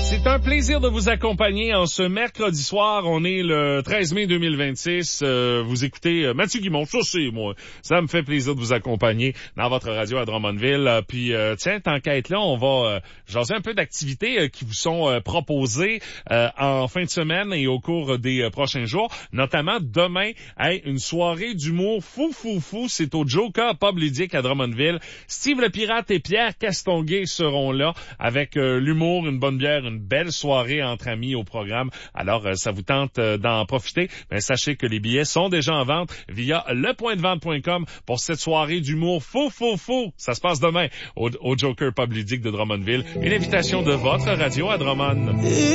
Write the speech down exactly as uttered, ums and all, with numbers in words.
C'est un plaisir de vous accompagner en ce mercredi soir. On est le treize mai deux mille vingt-six. Euh, vous écoutez euh, Mathieu Guimond, ça c'est moi. Ça me fait plaisir de vous accompagner dans votre radio à Drummondville. Euh, puis euh, tiens, tant qu'à être là, on va euh, jaser un peu d'activités euh, qui vous sont euh, proposées euh, en fin de semaine et au cours des euh, prochains jours. Notamment demain, hey, une soirée d'humour fou fou fou. C'est au Joker Pub Ludique à Drummondville. Steve le Pirate et Pierre Castonguay seront là avec euh, l'humour, une bonne bière, une belle soirée entre amis au programme. Alors, euh, ça vous tente euh, d'en profiter? Ben, sachez que les billets sont déjà en vente via le point de vente point com pour cette soirée d'humour fou, fou, fou. Ça se passe demain au, au Joker Pub Ludique de Drummondville. Une invitation de votre radio à Drummond.